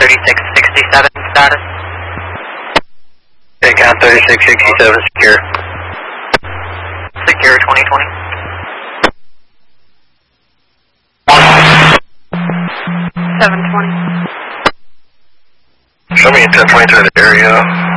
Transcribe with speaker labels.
Speaker 1: 3667 status.
Speaker 2: Account 3667 secure.
Speaker 1: Secure 2020.
Speaker 2: Show me a 1023 area.